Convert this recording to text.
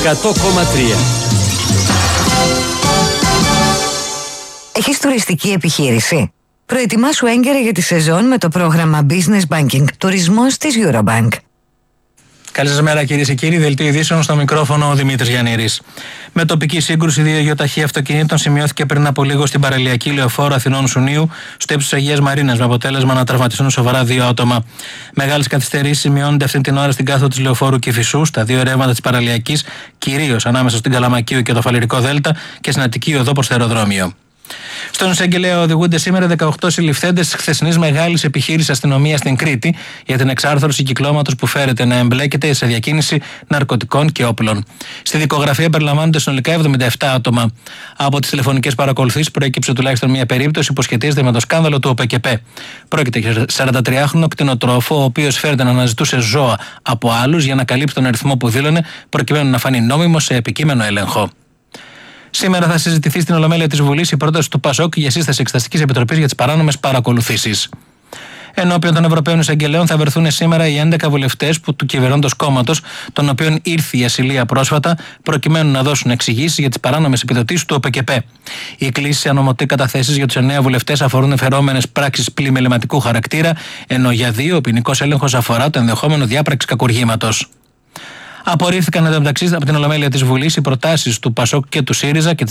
100,3. Έχεις τουριστική επιχείρηση? Προετοιμάσου έγκαιρα για τη σεζόν με το πρόγραμμα Business Banking Τουρισμός της Eurobank. Καλή σας μέρα, κυρίες και κύριοι. Δελτίο ειδήσεων, στο μικρόφωνο ο Δημήτρης Γιαννήρης. Με τοπική σύγκρουση δύο γεωταχή αυτοκινήτων σημειώθηκε πριν από λίγο στην παραλιακή λεωφόρο Αθηνών Σουνίου, στο ύψος της Αγίας Μαρίνας, με αποτέλεσμα να τραυματιστούν σοβαρά δύο άτομα. Μεγάλες καθυστερήσεις σημειώνονται αυτή την ώρα στην κάθοδο της λεωφόρου Κηφισού, στα δύο ρεύματα της παραλιακής, κυρίως ανάμεσα στην Καλαμακίου και το Φαλιρικό Δέλτα και στην Αττική οδό προς το αεροδρόμιο. Στον εισαγγελέα οδηγούνται σήμερα 18 συλληφθέντες της χθεσινής μεγάλης επιχείρησης αστυνομίας στην Κρήτη για την εξάρθρωση κυκλώματος που φέρεται να εμπλέκεται σε διακίνηση ναρκωτικών και όπλων. Στη δικογραφία περιλαμβάνονται συνολικά 77 άτομα. Από τις τηλεφωνικές παρακολουθήσεις προέκυψε τουλάχιστον μία περίπτωση που σχετίζεται με το σκάνδαλο του ΟΠΕΚΕΠ. Πρόκειται για 43χρονο κτηνοτρόφο, ο οποίος φέρεται να αναζητούσε ζώα από άλλους για να καλύψει τον αριθμό που δήλωνε, προκειμένου να φανεί νόμιμο σε επικείμενο έλεγχο. Σήμερα θα συζητηθεί στην Ολομέλεια της Βουλής η πρόταση του ΠΑΣΟΚ για σύσταση Εξεταστικής Επιτροπής για τις παράνομες παρακολουθήσεις. Ενώπιον των Ευρωπαίων Εισαγγελέων θα βρεθούν σήμερα οι 11 βουλευτές του κυβερνώντος κόμματος, των οποίων ήρθε η ασυλία πρόσφατα, προκειμένου να δώσουν εξηγήσεις για τις παράνομες επιδοτήσεις του ΟΠΕΚΕΠ. Οι κλήσεις ανωμοτή καταθέσεις για τους 9 βουλευτές αφορούν εφερόμενες πράξεις πλημεληματικού χαρακτήρα, ενώ για 2 ο ποινικός έλεγχος αφορά το ενδεχόμενο διάπραξη κακουργήματος. Απορρίφθηκαν εντωμεταξύ από την Ολομέλεια της Βουλής οι προτάσεις του ΠΑΣΟΚ και του ΣΥΡΙΖΑ και